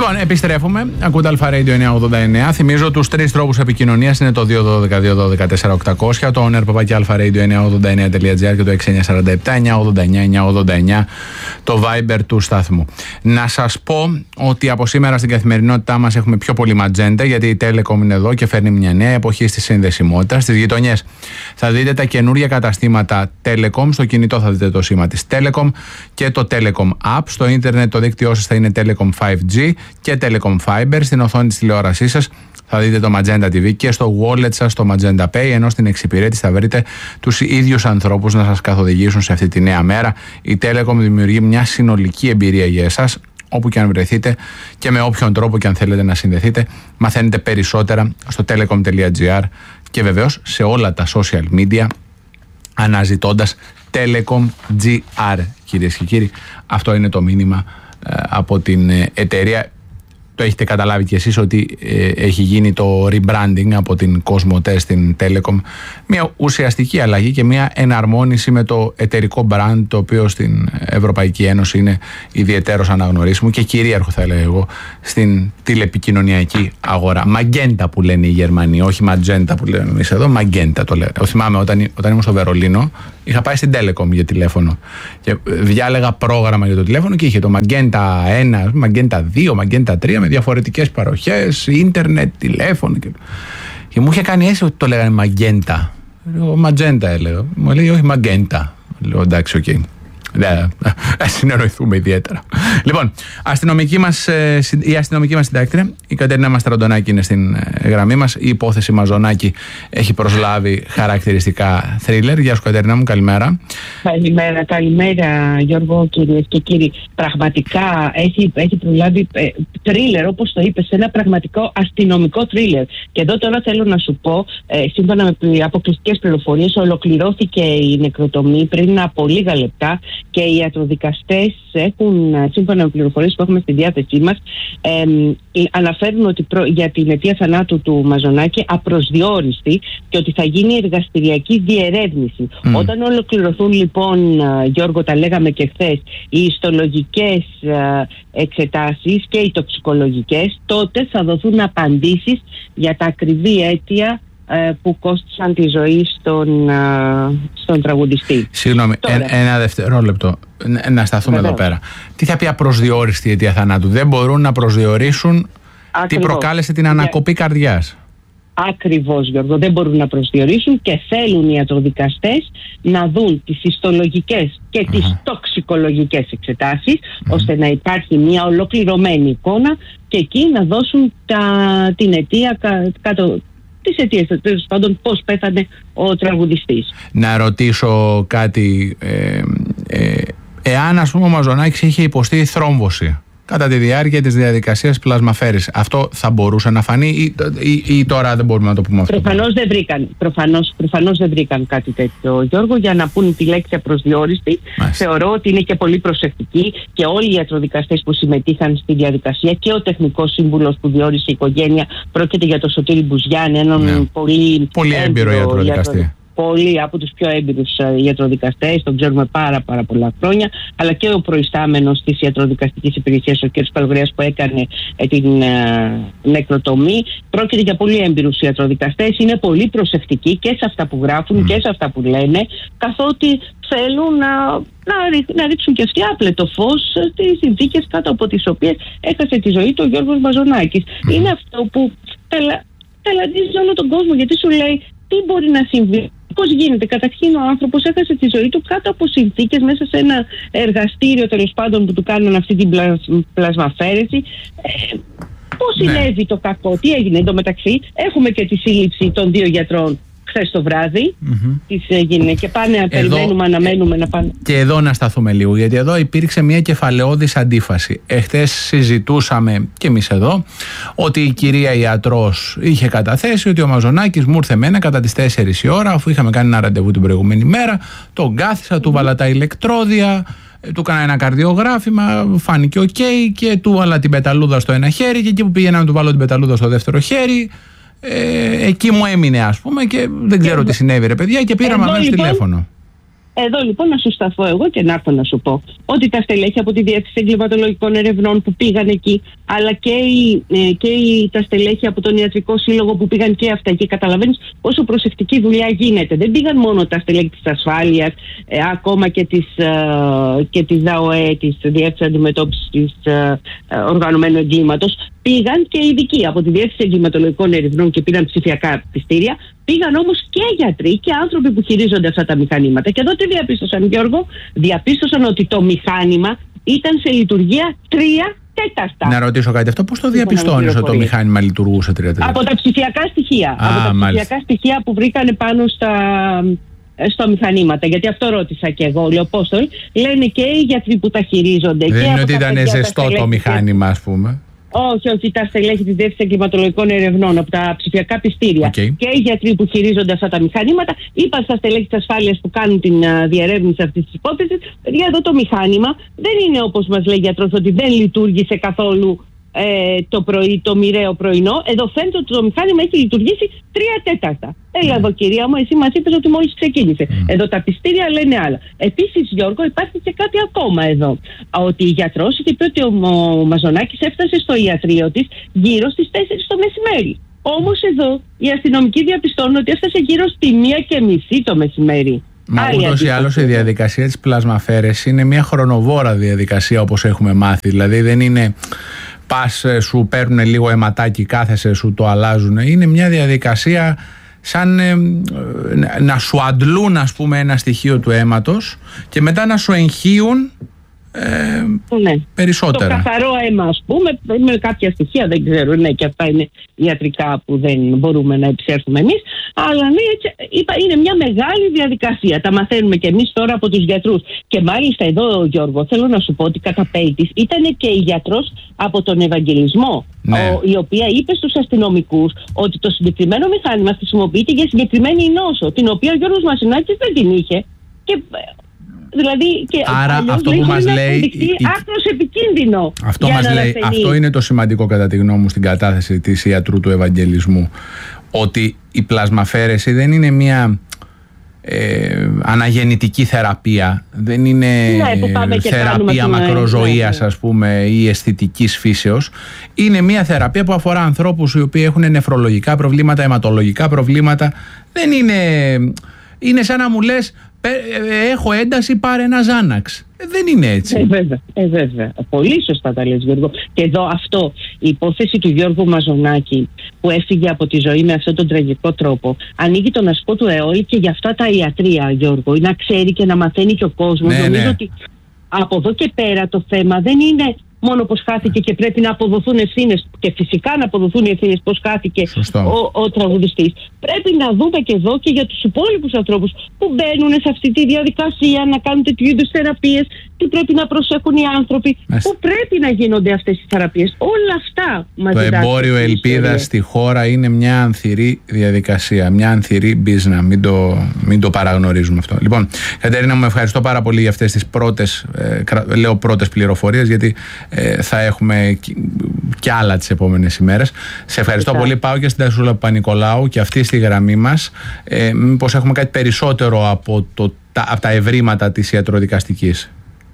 Λοιπόν, επιστρέφουμε. Ακούτε Αλφα Radio 989. Θυμίζω τους 3 τρόπους επικοινωνίας. Είναι το 212-212-4-800, το oner@alpha-radio989.gr και το 6947-989-989 το Viber του σταθμού. Να σας πω ότι από σήμερα στην καθημερινότητά μας έχουμε πιο πολύ Magenta, γιατί η Telecom είναι εδώ και φέρνει μια νέα εποχή στη συνδεσιμότητα. Στις γειτονιές θα δείτε τα καινούργια καταστήματα Telecom. Στο κινητό θα δείτε το σήμα της Telecom και το Telecom App. Στο ίντερνετ το δίκτυό σας θα είναι Telecom 5G και Telecom Fiber. Στην οθόνη της τηλεόρασής σας θα δείτε το Magenta TV και στο wallet σας το Magenta Pay, ενώ στην εξυπηρέτηση θα βρείτε τους ίδιους ανθρώπους να σας καθοδηγήσουν σε αυτή τη νέα μέρα. Η Telecom δημιουργεί μια συνολική εμπειρία για εσάς, όπου και αν βρεθείτε και με όποιον τρόπο και αν θέλετε να συνδεθείτε. Μαθαίνετε περισσότερα στο telecom.gr και βεβαίως σε όλα τα social media αναζητώντας Telecom GR. Κυρίες και κύριοι, αυτό είναι το μήνυμα από την εταιρεία. Το έχετε καταλάβει κι εσείς ότι έχει γίνει το rebranding από την Cosmote στην Telecom. Μια ουσιαστική αλλαγή και μια εναρμόνιση με το εταιρικό brand, το οποίο στην Ευρωπαϊκή Ένωση είναι ιδιαιτέρως αναγνωρίσιμο και κυρίαρχο, θα έλεγα εγώ, στην τηλεπικοινωνιακή αγορά. Magenta που λένε οι Γερμανοί, όχι Magenta που λέμε εμείς εδώ, Magenta το λένε. Θυμάμαι όταν ήμουν στο Βερολίνο, είχα πάει στην Telecom για τηλέφωνο και διάλεγα πρόγραμμα για το τηλέφωνο και είχε το Magenta 1, Magenta 2, Magenta 3 με διαφορετικές παροχές, ίντερνετ, τηλέφωνο και μου είχε κάνει αίσθηση ότι το λέγανε Magenta. Εγώ Magenta έλεγα. Μου λέει όχι Magenta. Λέω εντάξει, οκ. Ας συνεννοηθούμε ιδιαίτερα. Λοιπόν, η αστυνομική μας συντάκτρια, η Κατερίνα Μαστραντονάκη, είναι στην γραμμή μας. Η υπόθεση Μαζονάκη έχει προσλάβει χαρακτηριστικά θρίλερ. Γεια σου, Κατερίνα μου, καλημέρα. Καλημέρα Γιώργο, κυρίες και κύριοι. Πραγματικά έχει προλάβει θρίλερ, όπως το είπες, ένα πραγματικό αστυνομικό θρίλερ. Και εδώ τώρα θέλω να σου πω, σύμφωνα με αποκλειστικές πληροφορίες, ολοκληρώθηκε η νεκροτομή πριν από λίγα λεπτά. Και οι ιατροδικαστές έχουν, σύμφωνα με πληροφορίες που έχουμε στη διάθεσή μας, αναφέρουν ότι για την αιτία θανάτου του Μαζονάκη απροσδιόριστη και ότι θα γίνει εργαστηριακή διερεύνηση. Όταν ολοκληρωθούν λοιπόν, Γιώργο, τα λέγαμε και χθες, οι ιστολογικές εξετάσεις και οι τοξικολογικές, τότε θα δοθούν απαντήσεις για τα ακριβή αίτια που κόστησαν τη ζωή στον τραγουδιστή. Συγγνώμη, ένα δευτερόλεπτο να σταθούμε εδώ πέρα. Τι θα πει απροσδιόριστη αιτία θανάτου? Δεν μπορούν να προσδιορίσουν τι προκάλεσε την ανακοπή καρδιάς. Ακριβώς, Γιώργο, δεν μπορούν να προσδιορίσουν και θέλουν οι ιατροδικαστές να δουν τις ιστολογικές και τις τοξικολογικές εξετάσεις, ώστε να υπάρχει μια ολοκληρωμένη εικόνα και εκεί να δώσουν την αιτία κάτω. Τις αιτίες, τέλος πάντων, πώς πέθανε ο τραγουδιστής. Να ρωτήσω κάτι. Εάν, ας πούμε, ο Μαζονάκης είχε υποστεί θρόμβωση κατά τη διάρκεια της διαδικασίας πλασμαφέρης, αυτό θα μπορούσε να φανεί ή τώρα δεν μπορούμε να το πούμε αυτό? Προφανώς δεν βρήκαν κάτι τέτοιο, Γιώργο, για να πούν τη λέξη απροσδιόριστη. Θεωρώ ότι είναι και πολύ προσεκτικοί και όλοι οι ιατροδικαστές που συμμετείχαν στη διαδικασία και ο τεχνικός σύμβουλος που διόρισε η οικογένεια. Πρόκειται για τον Σωτήρη Μπουζιάννη, έναν πολύ έμπειρο ιατροδικαστή. Πολλοί από τους πιο έμπειρους ιατροδικαστές, τον ξέρουμε πάρα πολλά χρόνια, αλλά και ο προϊστάμενος της ιατροδικαστικής υπηρεσίας, ο κ. Καλογριάς, που έκανε την νεκροτομή. Πρόκειται για πολύ έμπειρους ιατροδικαστές, είναι πολύ προσεκτικοί και σε αυτά που γράφουν και σε αυτά που λένε, καθότι θέλουν να ρίξουν και αυτοί άπλετο φως στις συνθήκες κάτω από τις οποίες έχασε τη ζωή του ο Γιώργος Μαζονάκης. Είναι αυτό που ταλαντίζει όλο τον κόσμο, γιατί σου λέει τι μπορεί να συμβεί. Πώς γίνεται? Καταρχήν ο άνθρωπος έχασε τη ζωή του κάτω από συνθήκες μέσα σε ένα εργαστήριο, τέλος πάντων, που του κάνουν αυτή την πλασμαφέρεση. Πώς συνέβη το κακό? Τι έγινε? Εν τω μεταξύ έχουμε και τη σύλληψη των 2 γιατρών χθες το βράδυ. Τι έγινε και πάνε, περιμένουμε, αναμένουμε να πάνε. Και εδώ να σταθούμε λίγο, γιατί εδώ υπήρξε μια κεφαλαιώδης αντίφαση. Εχθές συζητούσαμε κι εμείς εδώ ότι η κυρία ιατρός είχε καταθέσει ότι ο Μαζονάκης μου ήρθε μένα κατά τις 4 η ώρα, αφού είχαμε κάνει ένα ραντεβού την προηγούμενη μέρα, τον κάθισα, του βάλα τα ηλεκτρόδια, του έκανα ένα καρδιογράφημα, φάνηκε οκ, και του βάλα την πεταλούδα στο ένα χέρι, και εκεί που πήγαινα να του βάλω την πεταλούδα στο δεύτερο χέρι, εκεί μου έμεινε, ας πούμε, και δεν ξέρω τι συνέβη, ρε παιδιά, και πήραμε αμέσως τηλέφωνο. Εδώ λοιπόν να σου σταθώ εγώ και να έρθω να σου πω ότι τα στελέχη από τη Διεύθυνση Εγκληματολογικών Ερευνών που πήγαν εκεί, αλλά και τα στελέχη από τον Ιατρικό Σύλλογο που πήγαν και αυτά, και καταλαβαίνεις πόσο προσεκτική δουλειά γίνεται. Δεν πήγαν μόνο τα στελέχη της ασφάλειας, ακόμα και της ΔΑΟΕ, της Διεύθυνσης Αντιμετώπισης Οργανωμένου Εγκλήματος. Πήγαν και ειδικοί από τη Διεύθυνση Εγκληματολογικών Ερευνών και πήραν ψηφιακά πιστήρια. Πήγαν όμως και γιατροί και άνθρωποι που χειρίζονται αυτά τα μηχανήματα. Και εδώ τι διαπίστωσαν, Γιώργο? Διαπίστωσαν ότι το μηχανήμα ήταν σε λειτουργία 3 τέταρτα. Να ρωτήσω κάτι, αυτό πώς το διαπιστώνεις ότι το μηχάνημα λειτουργούσε 3 τέταρτα? Από τα ψηφιακά στοιχεία. Από τα ψηφιακά στοιχεία που βρήκανε πάνω στα μηχανήματα. Γιατί αυτό ρώτησα και εγώ, Λεοπόστολ. Λένε και οι γιατροί που τα χειρίζονται. Δεν και είναι ότι ήταν ζεστό το μηχάνημα, ας πούμε. Όχι, τα στελέχη της Διεύθυνσης Εγκληματολογικών Ερευνών από τα ψηφιακά πιστήρια και οι γιατροί που χειρίζονται αυτά τα μηχανήματα είπαν στα στελέχη της ασφάλειας που κάνουν την διερεύνηση αυτής της υπόθεσης: παιδιά, εδώ το μηχάνημα δεν είναι όπως μας λέει γιατρός ότι δεν λειτουργήσε καθόλου το πρωί, το μοιραίο πρωινό. Εδώ φαίνεται ότι το μηχάνημα έχει λειτουργήσει 3 τέταρτα. Έλα εδώ, κυρία μου, εσύ μας είπες ότι μόλις ξεκίνησε. Εδώ τα πιστήρια λένε άλλα. Επίσης, Γιώργο, υπάρχει και κάτι ακόμα εδώ. Ότι η γιατρός είχε πει ότι ο Μαζονάκης έφτασε στο ιατρείο της γύρω στις 4 το μεσημέρι. Όμως εδώ οι αστυνομικοί διαπιστώνουν ότι έφτασε γύρω στη 1:30 το μεσημέρι. Μα ούτως ή άλλως η διαδικασία της πλασμαφαίρεσης είναι μια χρονοβόρα διαδικασία, όπως έχουμε μάθει. Δηλαδή δεν είναι πας, σου παίρνουν λίγο αιματάκι, κάθεσαι, σου το αλλάζουν. Είναι μια διαδικασία σαν να σου αντλούν, ας πούμε, ένα στοιχείο του αίματος και μετά να σου εγχύουν περισσότερα. Το καθαρό αίμα, ας πούμε, με κάποια στοιχεία, δεν ξέρω, ναι, και αυτά είναι ιατρικά που δεν μπορούμε να επισέλθουμε εμείς, αλλά ναι, είναι μια μεγάλη διαδικασία. Τα μαθαίνουμε και εμείς τώρα από τους γιατρούς. Και μάλιστα εδώ, Γιώργο, θέλω να σου πω ότι κατά πέιτης ήταν και η γιατρός από τον Ευαγγελισμό, η οποία είπε στους αστυνομικούς ότι το συγκεκριμένο μηχάνημα χρησιμοποιείται για συγκεκριμένη νόσο, την οποία ο Γιώργος Μαζονάκης δεν την είχε. Δηλαδή, και άρα αυτό που μας λέει άκρος επικίνδυνο. Αυτό είναι το σημαντικό κατά τη γνώμη μου στην κατάθεση της ιατρού του Ευαγγελισμού, ότι η πλασμαφαίρεση δεν είναι μια αναγεννητική θεραπεία, δεν είναι θεραπεία μακροζωίας, ας πούμε, ή αισθητικής φύσεως. Είναι μια θεραπεία που αφορά ανθρώπους οι οποίοι έχουν νεφρολογικά προβλήματα, αιματολογικά προβλήματα. Δεν είναι σαν να μου λες έχω ένταση, πάρε ένα Ζάναξ. Δεν είναι έτσι. Βέβαια. Πολύ σωστά τα λες, Γιώργο. Και εδώ η υπόθεση του Γιώργου Μαζονάκη που έφυγε από τη ζωή με αυτόν τον τραγικό τρόπο ανοίγει τον ασκό του αιώλη και για αυτά τα ιατρία, Γιώργο. Να ξέρει και να μαθαίνει και ο κόσμος. Νομίζω ότι από εδώ και πέρα το θέμα δεν είναι μόνο πως χάθηκε και πρέπει να αποδοθούν ευθύνες, και φυσικά να αποδοθούν οι ευθύνες πως χάθηκε ο τραγουδιστής. Πρέπει να δούμε και εδώ και για τους υπόλοιπους ανθρώπους που μπαίνουν σε αυτή τη διαδικασία να κάνουν τέτοιου είδους θεραπείες, τι πρέπει να προσέχουν οι άνθρωποι, που πρέπει να γίνονται αυτές οι θεραπείες. Όλα αυτά μας διδάσκουν. Το εμπόριο ελπίδας στη χώρα είναι μια ανθυρή διαδικασία, μια ανθυρή μπίζνα. Μην το παραγνωρίζουμε αυτό. Λοιπόν, Κατερίνα, μου ευχαριστώ πάρα πολύ για αυτές τις πρώτες πληροφορίες, γιατί θα έχουμε και άλλα τις επόμενες ημέρες. Σε ευχαριστώ πολύ. Πάω και στην Τασούλα Παπα-Νικολάου και αυτή στη γραμμή μας. Μήπως έχουμε κάτι περισσότερο από τα ευρήματα της ιατροδικαστικής?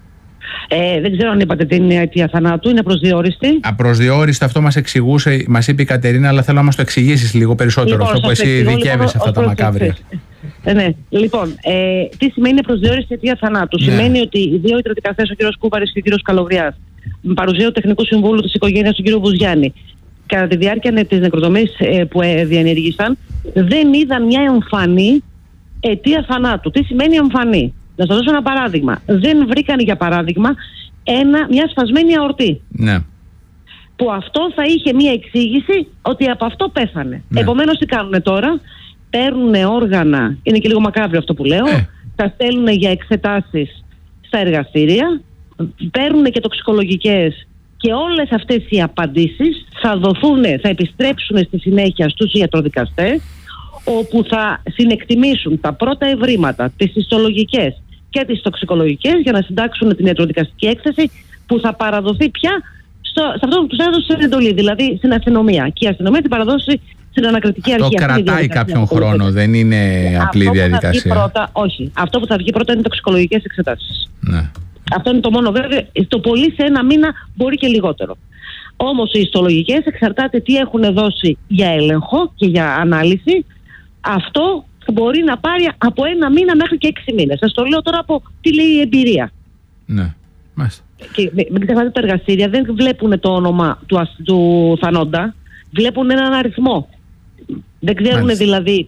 Δεν ξέρω αν είπατε την αιτία θανάτου, είναι απροσδιόριστη. Απροσδιόριστη, αυτό μας εξηγούσε, μας είπε η Κατερίνα, αλλά θέλω να μας το εξηγήσεις λίγο περισσότερο, λοιπόν, αυτό που εσύ ειδικεύεσαι αυτά τα μακάβρια. Ναι. Λοιπόν, τι σημαίνει απροσδιόριστη αιτία θανάτου? Σημαίνει ότι οι δύο ιατροδικαστές, ο κ. Κούπαρης και ο κ. Καλογριάς, με παρουσία του τεχνικού συμβούλου της οικογένειας του κ. Βουζιάννη, κατά τη διάρκεια της νεκροτομής που διενήργησαν, δεν είδαν μια εμφανή αιτία θανάτου. Τι σημαίνει εμφανή? Να σας δώσω ένα παράδειγμα. Δεν βρήκαν, για παράδειγμα, μια σπασμένη αορτή. Ναι. Που αυτό θα είχε μια εξήγηση ότι από αυτό πέθανε. Ναι. Επομένως, τι κάνουν τώρα? Παίρνουν όργανα, είναι και λίγο μακάβριο αυτό που λέω, τα στέλνουν για εξετάσεις στα εργαστήρια, παίρνουν και τοξικολογικές, και όλες αυτές οι απαντήσεις θα επιστρέψουν στη συνέχεια στους ιατροδικαστές, όπου θα συνεκτιμήσουν τα πρώτα ευρήματα, τις ιστολογικές και τις τοξικολογικές, για να συντάξουν την ιατροδικαστική έκθεση που θα παραδοθεί πια σε αυτό που τους έδωσε εντολή, δηλαδή στην αστυνομία. Και η αστυνομία την παραδώσει στην ανακριτική αρχή. Το κρατάει κάποιον χρόνο, δεν είναι απλή διαδικασία. Όχι. Αυτό που θα βγει πρώτα είναι τοξικολογικές εξετάσεις. Ναι. Αυτό είναι το μόνο, βέβαια. Το πολύ σε ένα μήνα, μπορεί και λιγότερο. Όμως οι ιστολογικές εξαρτάται τι έχουν δώσει για έλεγχο και για ανάλυση. Αυτό μπορεί να πάρει από 1 μήνα μέχρι και 6 μήνες. Σας το λέω τώρα από τι λέει η εμπειρία. Ναι, μάλιστα. Και μην ξεχνάτε, τα εργαστήρια δεν βλέπουν το όνομα του θανόντα, βλέπουν έναν αριθμό. Δεν ξέρουν δηλαδή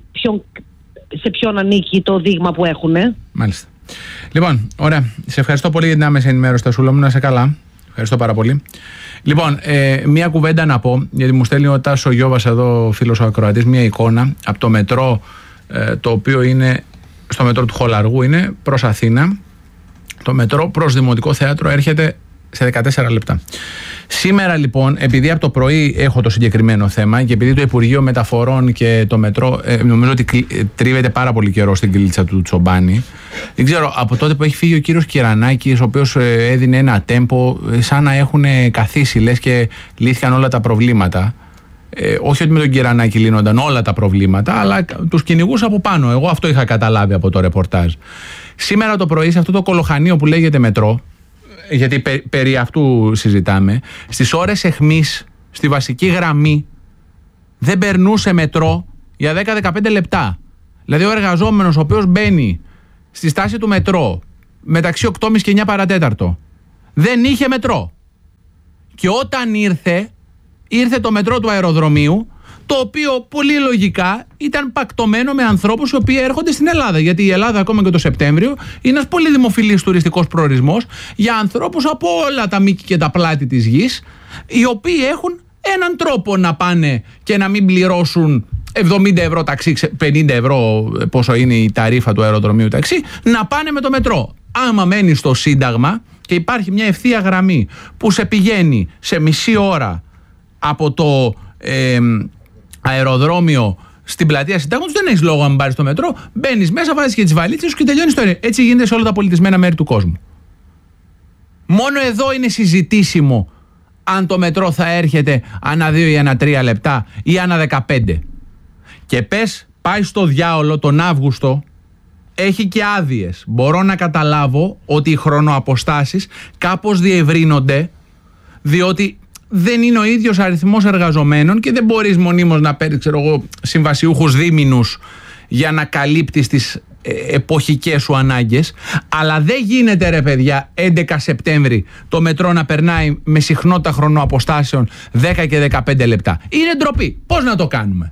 σε ποιον ανήκει το δείγμα που έχουν. Μάλιστα. Λοιπόν, ωραία. Σε ευχαριστώ πολύ για την άμεση ενημέρωση, Τασούλα μου. Να είσαι καλά. Ευχαριστώ πάρα πολύ. Λοιπόν, μία κουβέντα να πω, γιατί μου στέλνει ο Τάσο Γιώβας εδώ, φίλος ο ακροατής, μία εικόνα από το μετρό, το οποίο είναι στο μετρό του Χολαργού, είναι προς Αθήνα. Το μετρό προς Δημοτικό Θέατρο έρχεται σε 14 λεπτά. Σήμερα λοιπόν, επειδή από το πρωί έχω το συγκεκριμένο θέμα και επειδή το Υπουργείο Μεταφορών και το μετρό νομίζω ότι τρίβεται πάρα πολύ καιρό στην κλίτσα του Τσομπάνη, δεν ξέρω, από τότε που έχει φύγει ο κύριος Κυρανάκης, ο οποίος έδινε ένα τέμπο σαν να έχουν καθίσει λες και λύθηκαν όλα τα προβλήματα. Όχι ότι με τον Κυρανάκη λύνονταν όλα τα προβλήματα, αλλά τους κυνηγούς από πάνω. Εγώ αυτό είχα καταλάβει από το ρεπορτάζ. Σήμερα το πρωί σε αυτό το κολοχανείο που λέγεται μετρό, γιατί περί αυτού συζητάμε, στις ώρες εχμής στη βασική γραμμή δεν περνούσε μετρό για 10-15 λεπτά. Δηλαδή ο εργαζόμενος ο οποίος μπαίνει στη στάση του μετρό μεταξύ 8.30 και 9 παρατέταρτο δεν είχε μετρό. Και όταν ήρθε το μετρό του αεροδρομίου, το οποίο πολύ λογικά ήταν πακτωμένο με ανθρώπους οι οποίοι έρχονται στην Ελλάδα. Γιατί η Ελλάδα ακόμα και το Σεπτέμβριο είναι ένας πολύ δημοφιλής τουριστικός προορισμός για ανθρώπους από όλα τα μήκη και τα πλάτη της γης, οι οποίοι έχουν έναν τρόπο να πάνε και να μην πληρώσουν 70 ευρώ ταξί, 50 ευρώ πόσο είναι η ταρίφα του αεροδρομίου ταξί, να πάνε με το μετρό. Άμα μένει στο Σύνταγμα και υπάρχει μια ευθεία γραμμή που σε πηγαίνει σε μισή ώρα από το αεροδρόμιο στην πλατεία Συντάγματος, δεν έχεις λόγο να πάρεις το μετρό. Μπαίνεις μέσα, βάζεις και τις βαλίτσες σου και τελειώνει η ιστορία. Έτσι γίνεται σε όλα τα πολιτισμένα μέρη του κόσμου. Μόνο εδώ είναι συζητήσιμο αν το μετρό θα έρχεται ανά 2 ή ανά 3 λεπτά ή ανά 15. Και πες πάει στο διάολο τον Αύγουστο, έχει και άδειες. Μπορώ να καταλάβω ότι οι χρονοαποστάσεις κάπως διευρύνονται, διότι δεν είναι ο ίδιος αριθμός εργαζομένων και δεν μπορείς μονίμως να παίρνεις, συμβασιούχους δίμηνους για να καλύπτεις τις εποχικές σου ανάγκες. Αλλά δεν γίνεται, ρε παιδιά, 11 Σεπτέμβρη το μετρό να περνάει με συχνότητα χρονοαποστάσεων 10 και 15 λεπτά. Είναι ντροπή. Πώς να το κάνουμε?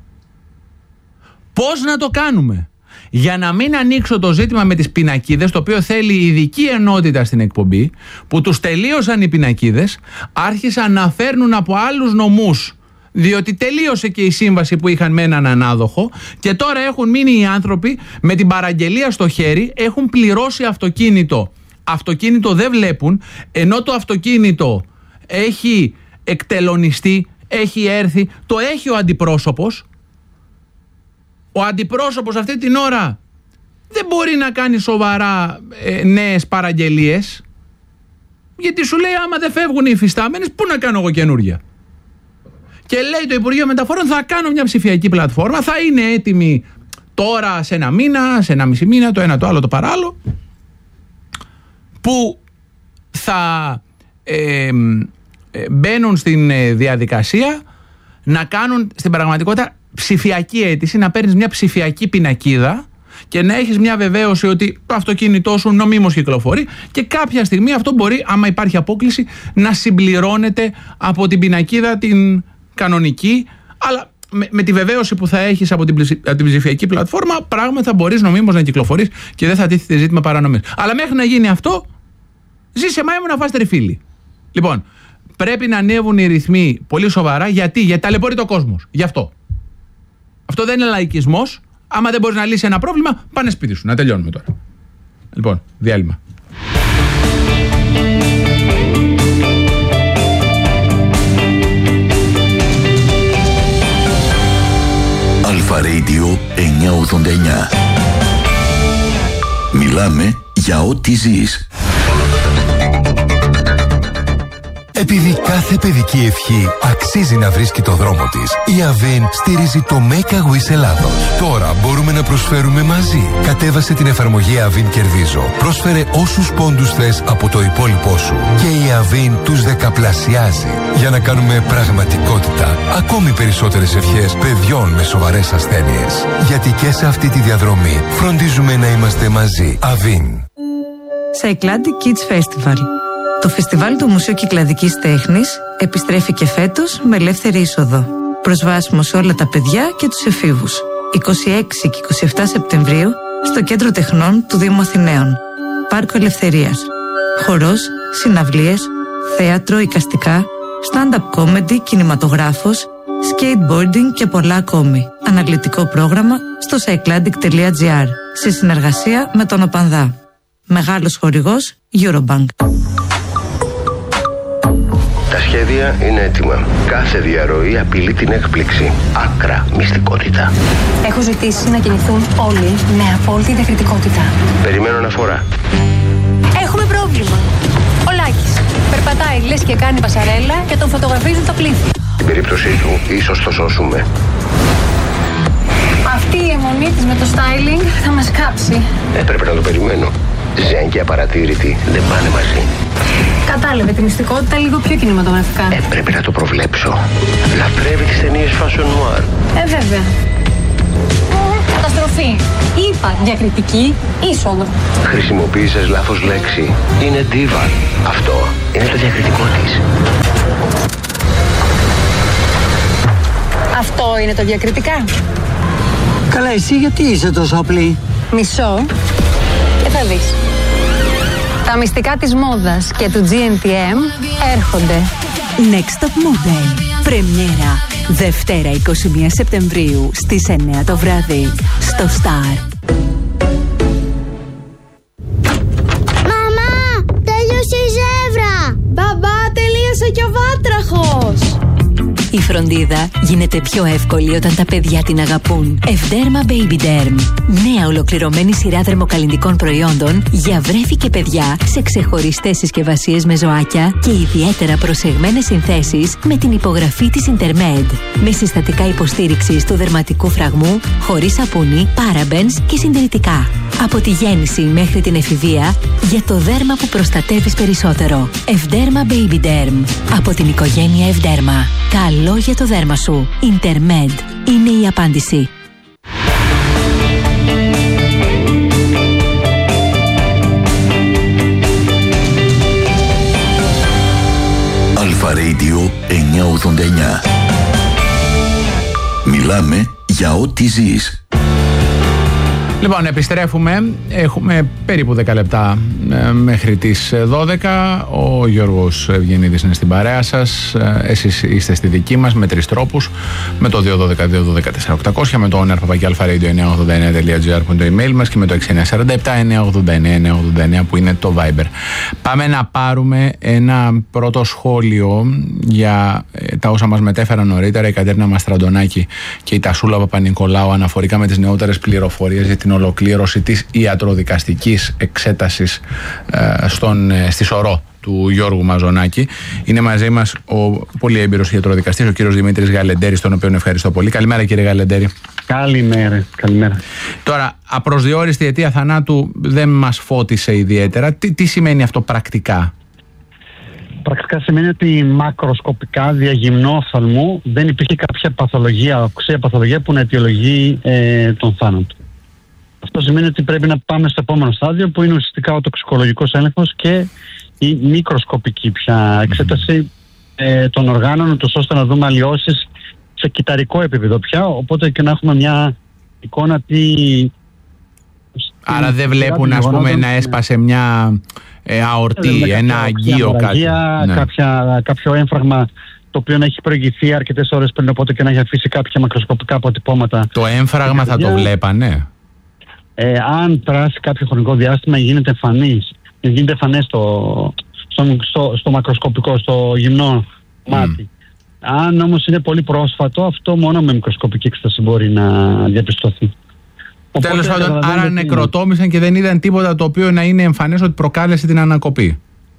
Πώς να το κάνουμε? Για να μην ανοίξω το ζήτημα με τις πινακίδες, το οποίο θέλει ειδική ενότητα στην εκπομπή, που τους τελείωσαν οι πινακίδες, άρχισαν να φέρνουν από άλλους νομούς, διότι τελείωσε και η σύμβαση που είχαν με έναν ανάδοχο και τώρα έχουν μείνει οι άνθρωποι με την παραγγελία στο χέρι, έχουν πληρώσει αυτοκίνητο. Αυτοκίνητο δεν βλέπουν, ενώ το αυτοκίνητο έχει εκτελονιστεί, έχει έρθει, το έχει ο αντιπρόσωπος. Ο αντιπρόσωπος αυτή την ώρα δεν μπορεί να κάνει σοβαρά νέες παραγγελίες, γιατί σου λέει άμα δεν φεύγουν οι υφιστάμενες, πού να κάνω εγώ καινούρια? Και λέει το Υπουργείο Μεταφορών θα κάνω μια ψηφιακή πλατφόρμα, θα είναι έτοιμη τώρα σε 1 μήνα, σε 1,5 μήνα, το ένα το άλλο το παράλληλο, που θα μπαίνουν στην διαδικασία να κάνουν στην πραγματικότητα ψηφιακή αίτηση, να παίρνεις μια ψηφιακή πινακίδα και να έχεις μια βεβαίωση ότι το αυτοκίνητό σου νομίμως κυκλοφορεί και κάποια στιγμή αυτό μπορεί, άμα υπάρχει απόκληση, να συμπληρώνεται από την πινακίδα την κανονική, αλλά με τη βεβαίωση που θα έχεις από την ψηφιακή πλατφόρμα, πράγματι θα μπορείς νομίμως να κυκλοφορείς και δεν θα τίθεται ζήτημα παρανομής. Αλλά μέχρι να γίνει αυτό, ζήσε μάιμου να φας τριφύλι. Λοιπόν, πρέπει να ανέβουν οι ρυθμοί πολύ σοβαρά. Γιατί ταλαιπωρεί το κόσμος. Γι' αυτό. Αυτό δεν είναι λαϊκισμός. Άμα δεν μπορείς να λύσεις ένα πρόβλημα, πάνε σπίτι σου. Να τελειώνουμε τώρα. Λοιπόν, διάλειμμα. Αλφα Radio 989. Μιλάμε για ό,τι ζεις. Επειδή κάθε παιδική ευχή αξίζει να βρίσκει το δρόμο της, η Avin στηρίζει το Make a Wish Ελλάδος. Τώρα μπορούμε να προσφέρουμε μαζί. Κατέβασε την εφαρμογή Avin Κερδίζω. Πρόσφερε όσους πόντους θες από το υπόλοιπό σου. Και η Avin τους δεκαπλασιάζει. Για να κάνουμε πραγματικότητα ακόμη περισσότερες ευχές παιδιών με σοβαρές ασθένειες. Γιατί και σε αυτή τη διαδρομή φροντίζουμε να είμαστε μαζί. Avin. Cycladic Kids Festival. Το φεστιβάλ του Μουσείου Κυκλαδικής Τέχνης επιστρέφει και φέτος με ελεύθερη είσοδο. Προσβάσιμο σε όλα τα παιδιά και τους εφήβους. 26 και 27 Σεπτεμβρίου στο Κέντρο Τεχνών του Δήμου Αθηναίων. Πάρκο Ελευθερίας. Χορός, συναυλίες, θέατρο, εικαστικά, stand-up comedy, κινηματογράφος, skateboarding και πολλά ακόμη. Αναλυτικό πρόγραμμα στο cycladic.gr σε συνεργασία με τον Οπανδά. Μεγάλος χορηγός Eurobank. Τα σχέδια είναι έτοιμα. Κάθε διαρροή απειλεί την έκπληξη. Άκρα μυστικότητα. Έχω ζητήσει να κινηθούν όλοι με απόλυτη διακριτικότητα. Περιμένω αναφορά. Έχουμε πρόβλημα. Ο Λάκης περπατάει λες και κάνει πασαρέλα και τον φωτογραφίζουν τα πλήθη. Την περίπτωσή του ίσως το σώσουμε. Αυτή η αιμονή της με το styling θα μας κάψει. Έπρεπε να το περιμένω. Ζεν και απαρατήρητη δεν πάνε μαζί. Κατάλαβε τη μυστικότητα λίγο πιο κινηματογραφικά. Έπρεπε να το προβλέψω. Λατρεύει τις ταινίες fashion noir. Βέβαια. Καταστροφή. Είπα διακριτική είσοδο. Χρησιμοποίησες λάθος λέξη. Είναι diva. Αυτό είναι το διακριτικό της. Αυτό είναι το διακριτικά. Καλά, εσύ γιατί είσαι τόσο απλή? Μισό και θα δεις. Τα μυστικά της μόδας και του GNTM έρχονται. Next Top Model. Πρεμιέρα. Δευτέρα 21 Σεπτεμβρίου στις 9 το βράδυ στο Star. Μαμά, τέλειωσε η ζεύρα. Μπαμπά, τελείωσε και ο βάτραχος. Η φροντίδα γίνεται πιο εύκολη όταν τα παιδιά την αγαπούν. Ευδέρμα Baby Derm. Νέα ολοκληρωμένη σειρά δερμοκαλλυντικών προϊόντων για βρέφη και παιδιά σε ξεχωριστές συσκευασίες με ζωάκια και ιδιαίτερα προσεγμένες συνθέσεις με την υπογραφή της Intermed. Με συστατικά υποστήριξης του δερματικού φραγμού, χωρίς σαπούνι, parabens και συντηρητικά. Από τη γέννηση μέχρι την εφηβεία για το δέρμα που προστατεύεις περισσότερο. Ευδέρμα Baby Derm. Από την οικογένεια Ευδέρμα. Καλό για το δέρμα σου. Intermed είναι η απάντηση. Αλφα Radio 989. Μιλάμε για ό,τι ζεις. Λοιπόν, επιστρέφουμε. Έχουμε περίπου 10 λεπτά μέχρι τις 12. Ο Γιώργος Ευγενίδης είναι στην παρέα σας. Εσείς είστε στη δική μας με 3 τρόπους. Με το 212-212-4800, με το alpha-radio989.gr που είναι το email μας και με το 6947-989-989 που είναι το Viber. Πάμε να πάρουμε ένα πρώτο σχόλιο για τα όσα μας μετέφεραν νωρίτερα η Κατέρινα Μαστραντονάκη και η Τασούλα Παπα-Νικολάου αναφορικά με τις νεότερες πληροφορίες για την ολοκλήρωση της ιατροδικαστικής εξέτασης στη Σωρό του Γιώργου Μαζονάκη. Είναι μαζί μας ο πολύ έμπειρος ιατροδικαστής, ο κύριος Δημήτρης Γαλεντέρης, τον οποίο ευχαριστώ πολύ. Καλημέρα, κύριε Γαλεντέρη. Καλημέρα. Τώρα, απροσδιόριστη αιτία θανάτου δεν μας φώτισε ιδιαίτερα. Τι σημαίνει αυτό πρακτικά? Πρακτικά σημαίνει ότι μακροσκοπικά διαγυμνό οφθαλμού δεν υπήρχε κάποια παθολογία, οξέα παθολογία που να αιτιολογεί τον θάνατο. Αυτό σημαίνει ότι πρέπει να πάμε στο επόμενο στάδιο που είναι ουσιαστικά ο τοξικολογικός έλεγχος και η μικροσκοπική πια εξέταση των οργάνων, ώστε να δούμε αλλοιώσεις σε κυταρικό επίπεδο πια, οπότε και να έχουμε μια εικόνα τι... Άρα δεν βλέπουν, ας πούμε, να έσπασε μια αορτή, ένα αγγείο, κάτι. Ναι. Κάποιο έμφραγμα το οποίο να έχει προηγηθεί αρκετές ώρες πριν, οπότε και να έχει αφήσει κάποια μακροσκοπικά αποτυπώματα. Το έμφραγμα θα το βλέπανε? Αν περάσει κάποιο χρονικό διάστημα γίνεται εμφανές στο μακροσκοπικό, στο γυμνό μάτι. Αν όμως είναι πολύ πρόσφατο, αυτό μόνο με μικροσκοπική εξέταση μπορεί να διαπιστωθεί. Τέλος πάντων, άρα νεκροτόμησαν και δεν είδαν τίποτα το οποίο να είναι εμφανές ότι προκάλεσε την ανακοπή.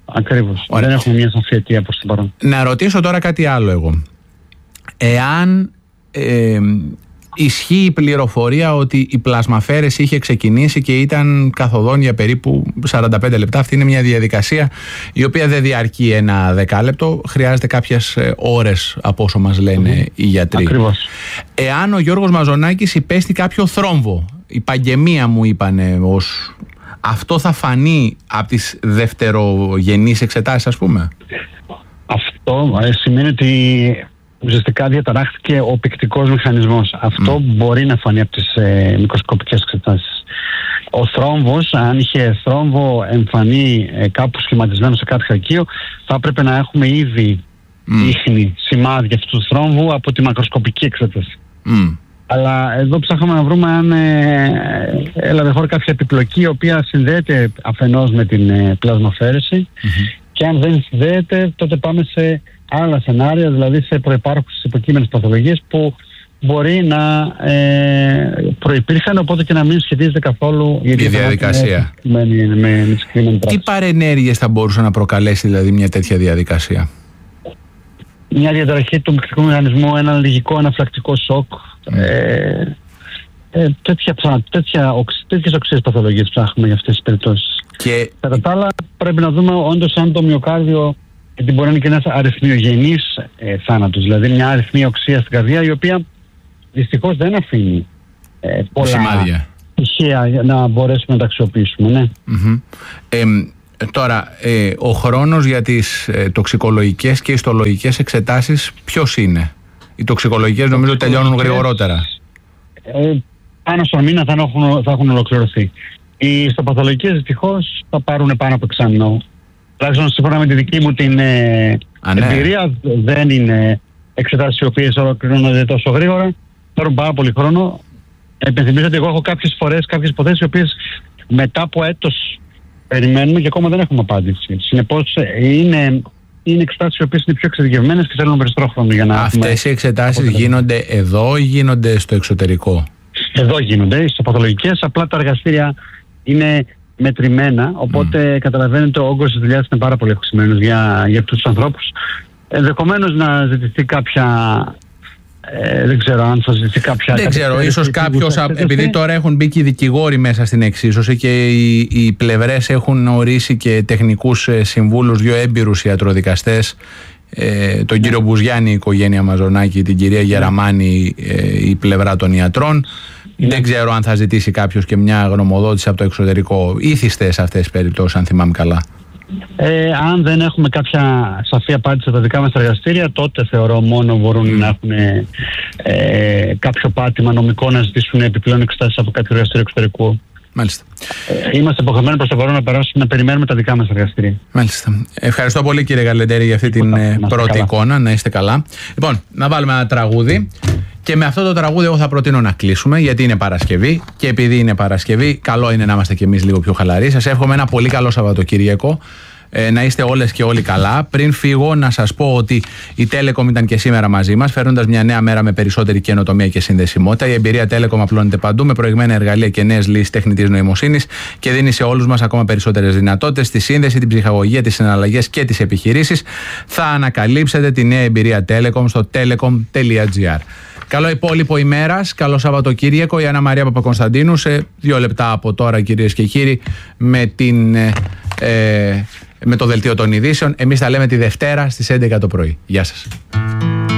Ακριβώς. Δεν έχουμε μια σαφή αιτία προς το παρόν. Να ρωτήσω τώρα κάτι άλλο εγώ. Εάν ισχύει η πληροφορία ότι η πλασμαφέρεση είχε ξεκινήσει και ήταν καθοδόν για περίπου 45 λεπτά. Αυτή είναι μια διαδικασία η οποία δεν διαρκεί ένα δεκάλεπτο, χρειάζεται κάποιες ώρες από όσο μας λένε οι γιατροί. Ακριβώς. Εάν ο Γιώργος Μαζονάκης υπέστη κάποιο θρόμβο, η παγγεμία μου είπανε, αυτό θα φανεί από τις δευτερογενείς εξετάσεις, ας πούμε? Αυτό σημαίνει ότι ουσιαστικά διαταράχθηκε ο οπικτικός μηχανισμός. Αυτό μπορεί να φανεί από τις μικροσκοπικές εξετάσεις. Ο θρόμβος, αν είχε θρόμβο εμφανή κάπου σχηματισμένο σε κάποιο χακείο, θα έπρεπε να έχουμε ήδη ίχνη, σημάδια αυτού του θρόμβου από τη μακροσκοπική εξέταση. Αλλά εδώ ψάχναμε να βρούμε αν έλαβε χώρα κάποια επιπλοκή η οποία συνδέεται αφενός με την πλασμαφέρεση και αν δεν συνδέεται τότε πάμε σε άλλα σενάρια, δηλαδή σε προϋπάρχουσες υποκείμενες παθολογίες που μπορεί να προϋπήρχαν, οπότε και να μην σχετίζεται καθόλου η διαδικασία. Με τι παρενέργειες θα μπορούσε να προκαλέσει δηλαδή μια τέτοια διαδικασία? Μια διαταραχή του οπικτικού μηχανισμού, ένα λυγικό αναφυλακτικό σοκ, τέτοιες οξύες παθολογίες ψάχνουμε για αυτές τις περιπτώσεις. Και κατά τα άλλα πρέπει να δούμε όντως αν το μυοκάρδιο, γιατί μπορεί να είναι και ένας αριθμιογενής θάνατος, δηλαδή μια αριθμία οξία στην καρδιά η οποία δυστυχώς δεν αφήνει πολλά σημάδια στοιχεία για να μπορέσουμε να τα αξιοποιήσουμε. Ναι. Τώρα, ο χρόνος για τις τοξικολογικές και ιστολογικές εξετάσεις ποιος είναι? Οι τοξικολογικές νομίζω τελειώνουν γρηγορότερα. Πάνω στον μήνα θα έχουν ολοκληρωθεί. Οι ιστοπαθολογικές δυστυχώς θα πάρουν πάνω από εξάμηνο. Τουλάχιστον σύμφωνα με τη δική μου την εμπειρία, δεν είναι εξετάσεις οι οποίες ολοκληρώνονται τόσο γρήγορα. Παίρνουν πάρα πολύ χρόνο. Επενθυμίζω ότι εγώ έχω κάποιες φορές κάποιες υποθέσεις οι οποίες μετά από έτος περιμένουμε και ακόμα δεν έχουμε απάντηση. Συνεπώς είναι εξετάσεις οι οποίες είναι πιο εξειδικευμένες και θέλουν περισσότερο χρόνο για να. Αυτές οι εξετάσεις γίνονται εδώ ή γίνονται στο εξωτερικό? Εδώ γίνονται, οι ιστοπαθολογικές, απλά τα εργαστήρια είναι μετρημένα, οπότε καταλαβαίνετε ο όγκος της δουλειάς είναι πάρα πολύ αυξημένος για αυτούς τους ανθρώπους. Ενδεχομένως να ζητηθεί κάποια. Δεν ξέρω αν θα ζητηθεί κάποια. Δεν ξέρω, ίσως κάποιος, επειδή τώρα έχουν μπει και οι δικηγόροι μέσα στην εξίσωση και οι πλευρές έχουν ορίσει και τεχνικούς συμβούλους, δύο έμπειρους ιατροδικαστές, τον κύριο Μπουζιάννη, η οικογένεια Μαζονάκη, την κυρία Γεραμάνη, η πλευρά των ιατρών. Δεν ξέρω αν θα ζητήσει κάποιος και μια γνωμοδότηση από το εξωτερικό. Ήθιστε σε αυτές τις περιπτώσεις, αν θυμάμαι καλά. Αν δεν έχουμε κάποια σαφή απάντηση από τα δικά μας εργαστήρια, τότε θεωρώ μόνο μπορούν να έχουν κάποιο πάτημα νομικό να ζητήσουν επιπλέον εξετάσεις από κάποιο εργαστήριο εξωτερικού. Μάλιστα. Είμαστε υποχρεωμένοι προς το παρόν να περιμένουμε τα δικά μας εργαστήρια. Μάλιστα. Ευχαριστώ πολύ κύριε Γαλεντέρη για αυτή την πρώτη εικόνα. Να είστε καλά. Λοιπόν, να βάλουμε ένα τραγούδι. Και με αυτό το τραγούδι εγώ θα προτείνω να κλείσουμε, γιατί είναι Παρασκευή και επειδή είναι Παρασκευή καλό είναι να είμαστε κι εμείς λίγο πιο χαλαροί. Σας εύχομαι ένα πολύ καλό Σαββατοκύριακο, να είστε όλες και όλοι καλά. Πριν φύγω να σας πω ότι η Telecom ήταν και σήμερα μαζί μας, φέρνοντας μια νέα μέρα με περισσότερη καινοτομία και συνδεσιμότητα. Η εμπειρία Telecom απλώνεται παντού με προηγμένα εργαλεία και νέες λύσεις τεχνητής νοημοσύνης και δίνει σε όλους μας ακόμα περισσότερες δυνατότητες στη σύνδεση, την ψυχαγωγία, τις συναλλαγές και τις επιχειρήσεις. Θα ανακαλύψετε τη νέα εμπειρία Telecom στο telecom.gr. Καλό υπόλοιπο ημέρας, καλό Σαββατοκύριακο. Η Άννα Μαρία Παπακωνσταντίνου σε 2 λεπτά από τώρα, κυρίες και κύριοι, με το δελτίο των ειδήσεων. Εμείς τα λέμε τη Δευτέρα στις 11 το πρωί. Γεια σας.